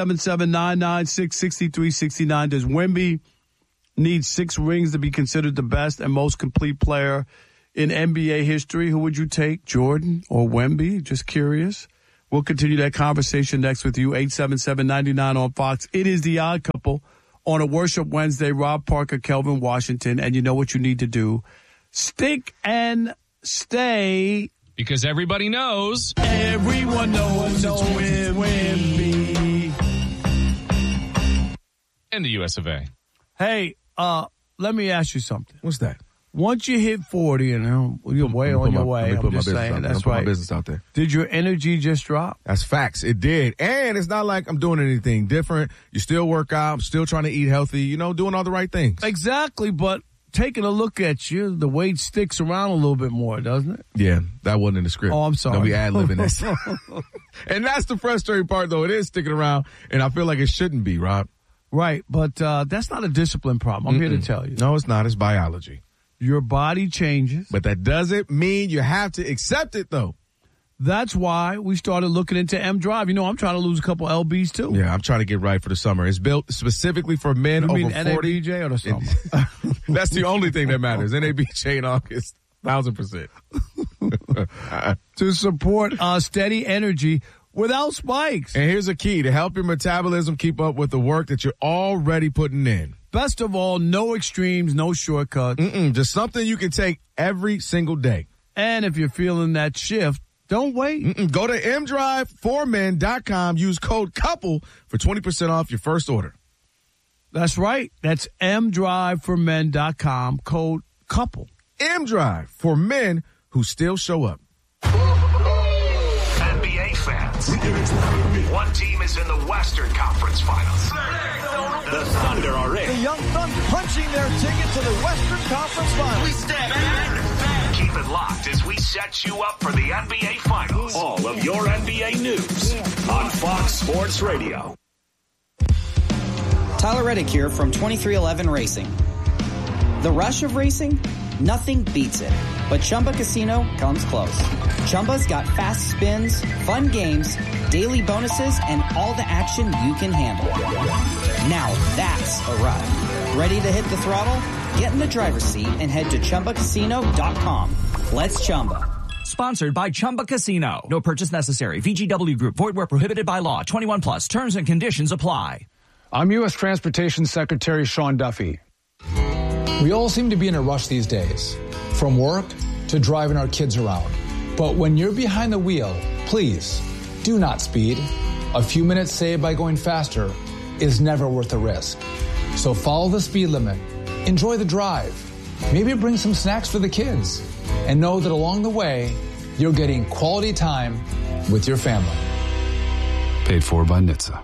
877-996-6369. Does Wemby need 6 rings to be considered the best and most complete player in NBA history? Who would you take, Jordan or Wemby? Just curious. We'll continue that conversation next with you, 877-99 on Fox. It is The Odd Couple on a Worship Wednesday. Rob Parker, Kelvin Washington, and you know what you need to do. Stick and stay.
Because everybody knows.
Everyone knows it's Wemby.
And the US of A.
Hey, let me ask you something.
What's that?
Once you hit 40 and you're way on your way, I'm just saying, that's right.
My business out there.
Did your energy just drop?
That's facts. It did. And it's not like I'm doing anything different. You still work out, still trying to eat healthy, doing all the right things.
Exactly, but taking a look at you, the weight sticks around a little bit more, doesn't it?
Yeah, that wasn't in the script.
Oh, I'm sorry.
No, we ad-libbing this. And that's the frustrating part, though. It is sticking around, and I feel like it shouldn't be, Rob.
Right, but that's not a discipline problem. I'm here to tell you.
No, it's not. It's biology.
Your body changes.
But that doesn't mean you have to accept it, though.
That's why we started looking into M Drive. I'm trying to lose a couple LBs, too.
Yeah, I'm trying to get right for the summer. It's built specifically for men over 40.
NABJ or the summer?
That's the only thing that matters. NABJ in August, 1,000%.
To support steady energy without spikes.
And here's a key to help your metabolism keep up with the work that you're already putting in.
Best of all, no extremes, no shortcuts.
Just something you can take every single day.
And if you're feeling that shift, don't wait.
Go to mdriveformen.com. Use code COUPLE for 20% off your first order.
That's right. That's mdriveformen.com. Code COUPLE.
mDrive for men who still show up.
NBA fans. One team is in the Western Conference Finals. The Thunder are in.
The Young Thunder punching their ticket to the Western Conference Finals.
We stand back. Keep it locked as we set you up for the NBA Finals. All of your NBA news on Fox Sports Radio.
Tyler Reddick here from 2311 Racing. The rush of racing? Nothing beats it. But Chumba Casino comes close. Chumba's got fast spins, fun games, daily bonuses, and all the action you can handle. Now that's a ride. Ready to hit the throttle? Get in the driver's seat and head to ChumbaCasino.com. Let's Chumba.
Sponsored by Chumba Casino. No purchase necessary. VGW Group. Void where prohibited by law. 21 plus. Terms and conditions apply.
I'm U.S. Transportation Secretary Sean Duffy. We all seem to be in a rush these days, from work to driving our kids around. But when you're behind the wheel, please do not speed. A few minutes saved by going faster is never worth the risk. So follow the speed limit. Enjoy the drive. Maybe bring some snacks for the kids. And know that along the way, you're getting quality time with your family.
Paid for by NHTSA.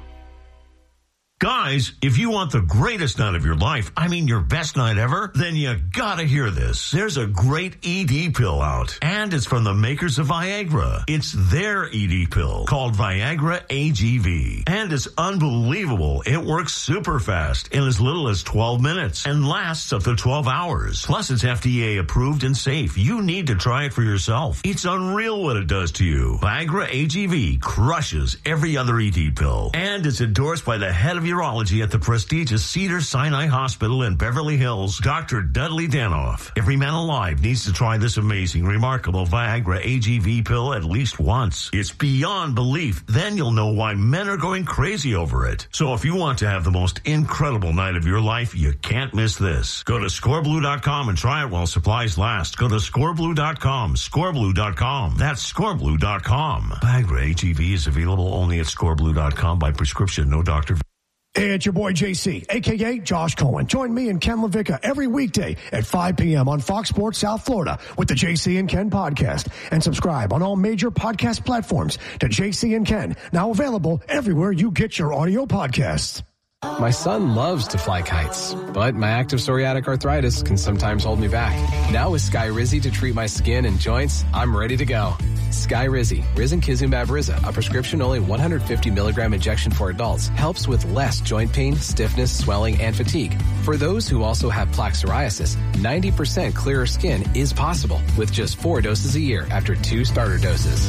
Guys, if you want the greatest night of your life, I mean your best night ever, then you gotta hear this. There's a great ED pill out, and it's from the makers of Viagra. It's their ED pill called Viagra AGV, and it's unbelievable. It works super fast in as little as 12 minutes and lasts up to 12 hours. Plus, it's FDA approved and safe. You need to try it for yourself. It's unreal what it does to you. Viagra AGV crushes every other ED pill, and it's endorsed by the head of urology at the prestigious Cedars-Sinai Hospital in Beverly Hills, Dr. Dudley Danoff. Every man alive needs to try this amazing, remarkable Viagra AGV pill at least once. It's beyond belief. Then you'll know why men are going crazy over it. So if you want to have the most incredible night of your life, you can't miss this. Go to scoreblue.com and try it while supplies last. Go to scoreblue.com, scoreblue.com. That's scoreblue.com. Viagra AGV is available only at scoreblue.com by prescription, no doctor.
Hey, it's your boy JC, a.k.a. Josh Cohen. Join me and Ken LaVicka every weekday at 5 p.m. on Fox Sports South Florida with the JC and Ken podcast. And subscribe on all major podcast platforms to JC and Ken, now available everywhere you get your audio podcasts.
My son loves to fly kites, but my active psoriatic arthritis can sometimes hold me back. Now with Skyrizi to treat my skin and joints, I'm ready to go. Skyrizi, risankizumab Riza, a prescription-only 150 milligram injection for adults, helps with less joint pain, stiffness, swelling, and fatigue. For those who also have plaque psoriasis, 90% clearer skin is possible with just 4 doses a year after 2 starter doses.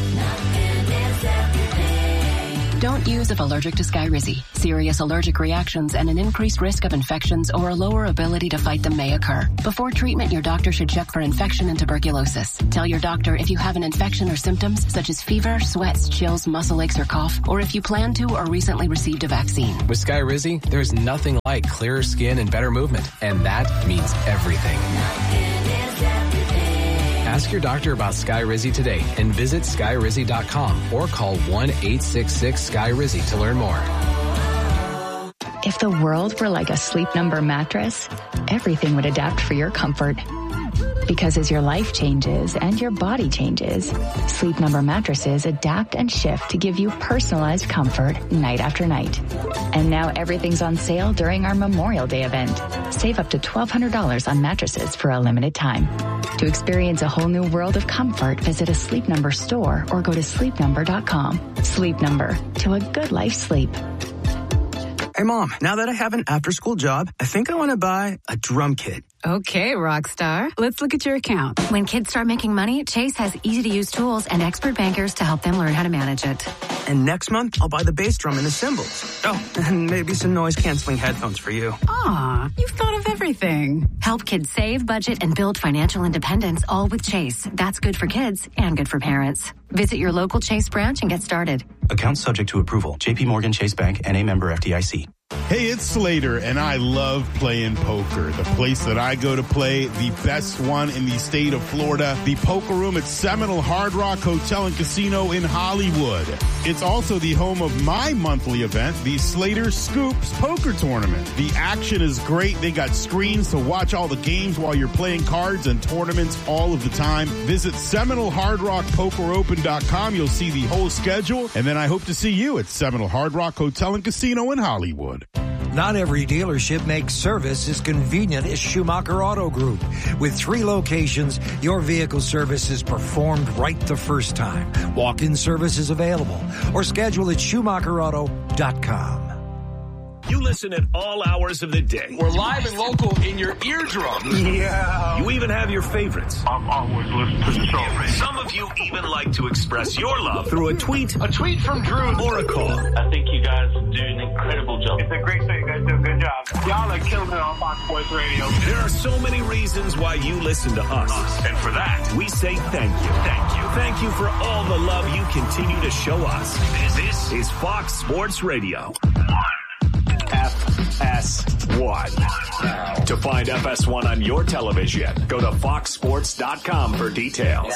Don't use if allergic to Skyrizi. Serious allergic reactions and an increased risk of infections or a lower ability to fight them may occur. Before treatment, your doctor should check for infection and tuberculosis. Tell your doctor if you have an infection or symptoms such as fever, sweats, chills, muscle aches, or cough, or if you plan to or recently received a vaccine.
With Skyrizi, there's nothing like clearer skin and better movement, and that means everything. Ask your doctor about Skyrizi today and visit Skyrizi.com or call 1-866-SKY-RIZI to learn more.
If the world were like a Sleep Number mattress, everything would adapt for your comfort. Because as your life changes and your body changes, Sleep Number mattresses adapt and shift to give you personalized comfort night after night. And now everything's on sale during our Memorial Day event. Save up to $1,200 on mattresses for a limited time. To experience a whole new world of comfort, visit a Sleep Number store or go to sleepnumber.com. Sleep Number, to a good life sleep.
Hey, Mom, now that I have an after-school job, I think I want to buy a drum kit.
Okay, Rockstar. Let's look at your account. When kids start making money, Chase has easy-to-use tools and expert bankers to help them learn how to manage it.
And next month, I'll buy the bass drum and the cymbals. Oh, and maybe some noise-canceling headphones for you.
Aw, you've thought of everything. Help kids save, budget, and build financial independence, all with Chase. That's good for kids and good for parents. Visit your local Chase branch and get started.
Account subject to approval. J.P. Morgan Chase Bank, N.A. member FDIC.
Hey, it's Slater, and I love playing poker. The place that I go to play, the best one in the state of Florida, the Poker Room at Seminole Hard Rock Hotel and Casino in Hollywood. It's also the home of my monthly event, the Slater Scoops Poker Tournament. The action is great. They got screens to watch all the games while you're playing cards and tournaments all of the time. Visit SeminoleHardRockPokerOpen.com. You'll see the whole schedule, and then I hope to see you at Seminole Hard Rock Hotel and Casino in Hollywood.
Not every dealership makes service as convenient as Schumacher Auto Group. With 3 locations, your vehicle service is performed right the first time. Walk-in service is available or schedule at SchumacherAuto.com.
You listen at all hours of the day.
We're live and local in your eardrums.
Yeah. You even have your favorites.
I'm always listening to the show.
Some of you even like to express your love through a tweet.
A tweet from Drew.
Or a call.
I think you guys do an incredible job. It's a great show. You guys do a good job. Y'all are killing it on Fox Sports Radio.
There are so many reasons why you listen to us. And for that, we say thank you. Thank you. Thank you for all the love you continue to show us. This is Fox Sports Radio. FS1. To find FS1 on your television, go to foxsports.com for details.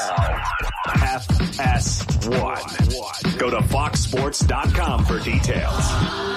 FS1. Go to foxsports.com for details.